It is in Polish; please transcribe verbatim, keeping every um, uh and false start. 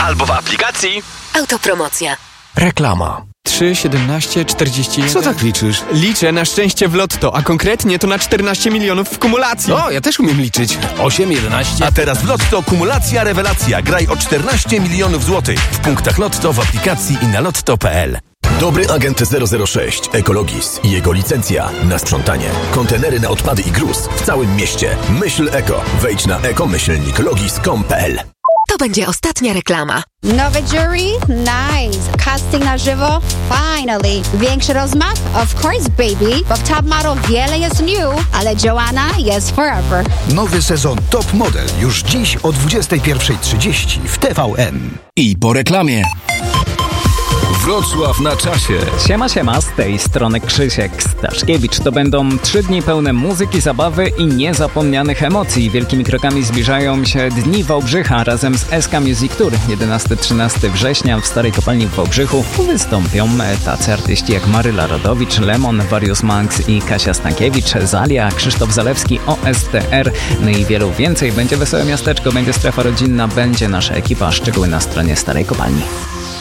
albo w aplikacji Autopromocja. Reklama. trzy, siedemnaście, czterdzieści jeden. Co tak liczysz? Liczę na szczęście w lotto, a konkretnie to na czternaście milionów w kumulacji. O, ja też umiem liczyć. osiem, jedenaście. A teraz w Lotto kumulacja rewelacja. Graj o czternaście milionów złotych. W punktach Lotto, w aplikacji i na lotto kropka p l. Dobry agent zero zero sześć Ekologis i jego licencja na sprzątanie. Kontenery na odpady i gruz w całym mieście. Myśl eko. Wejdź na ekomyślnik logis kropka com kropka p l. To będzie ostatnia reklama. Nowe jury? Nice. Casting na żywo? Finally. Większy rozmach? Of course, baby. Bo w Top Model wiele jest new, ale Joanna jest forever. Nowy sezon Top Model już dziś o dwudziestej pierwszej trzydzieści w T V N. I po reklamie. Wrocław na czasie. Siema, siema, z tej strony Krzysiek Staszkiewicz. To będą trzy dni pełne muzyki, zabawy i niezapomnianych emocji. Wielkimi krokami zbliżają się Dni Wałbrzycha razem z S K Music Tour. jedenastego trzynastego września w Starej Kopalni w Wałbrzychu wystąpią tacy artyści jak Maryla Rodowicz, Lemon, Warius Manx i Kasia Stankiewicz, Zalia, Krzysztof Zalewski, O S T R, no i wielu więcej. Będzie wesołe miasteczko, będzie strefa rodzinna, będzie nasza ekipa. Szczegóły na stronie Starej Kopalni.